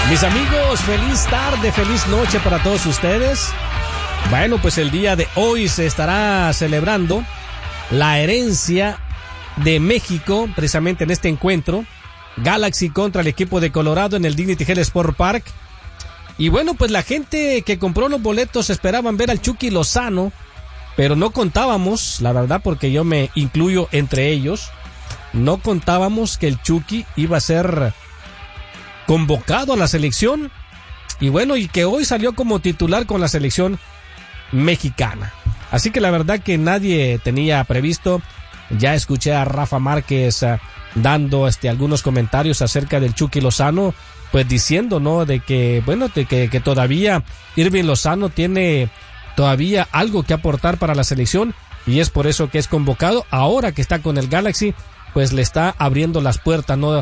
Mis amigos, feliz tarde, feliz noche para todos ustedes. Bueno, pues el día de hoy se estará celebrando la herencia de México, precisamente en este encuentro. Galaxy contra el equipo de Colorado en el Dignity Health Sport Park. Y bueno, pues la gente que compró los boletos esperaban ver al Chucky Lozano, pero no contábamos, la verdad, porque yo me incluyo entre ellos, no contábamos que el Chucky iba a ser convocado a la selección y bueno, y que hoy salió como titular con la selección mexicana. Así que la verdad que nadie tenía previsto. Ya escuché a Rafa Márquez dando algunos comentarios acerca del Chucky Lozano, pues diciendo, ¿no?, de que bueno, de que todavía Irving Lozano tiene todavía algo que aportar para la selección y es por eso que es convocado. Ahora que está con el Galaxy, pues le está abriendo las puertas, ¿no?,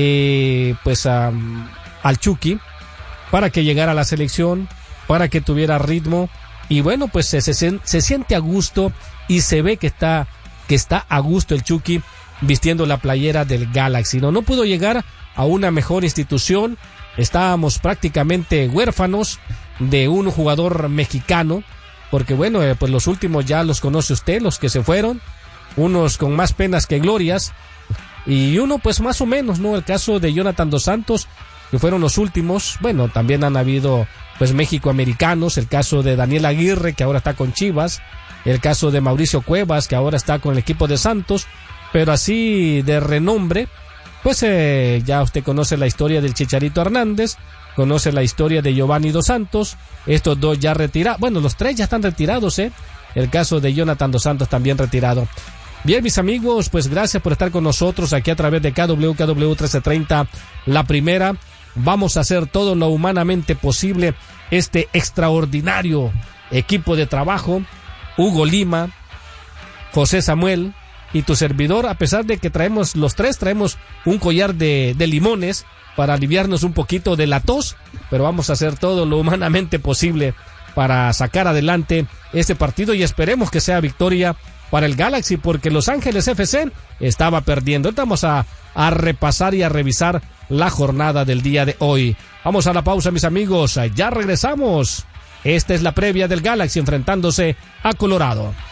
al Chucky para que llegara a la selección, para que tuviera ritmo y bueno, pues se siente a gusto y se ve que está a gusto el Chucky vistiendo la playera del Galaxy. No pudo llegar a una mejor institución, estábamos prácticamente huérfanos de un jugador mexicano, porque bueno, pues los últimos ya los conoce usted, los que se fueron, unos con más penas que glorias, y uno pues más o menos, ¿no? El caso de Jonathan Dos Santos, que fueron los últimos. Bueno, también han habido pues México-americanos, el caso de Daniel Aguirre, que ahora está con Chivas, el caso de Mauricio Cuevas, que ahora está con el equipo de Santos, pero así de renombre, pues ya usted conoce la historia del Chicharito Hernández, conoce la historia de Giovanni Dos Santos, estos dos ya retirados, bueno, los tres ya están retirados, el caso de Jonathan Dos Santos también retirado. Bien, mis amigos, pues gracias por estar con nosotros aquí a través de KW 1330, La Primera. Vamos a hacer todo lo humanamente posible. Este extraordinario equipo de trabajo, Hugo Lima, José Samuel y tu servidor, a pesar de que traemos un collar de limones para aliviarnos un poquito de la tos, pero vamos a hacer todo lo humanamente posible para sacar adelante este partido y esperemos que sea victoria para el Galaxy, porque Los Ángeles FC estaba perdiendo. Vamos a repasar y a revisar la jornada del día de hoy. Vamos a la pausa, mis amigos, ya regresamos. Esta es la previa del Galaxy enfrentándose a Colorado.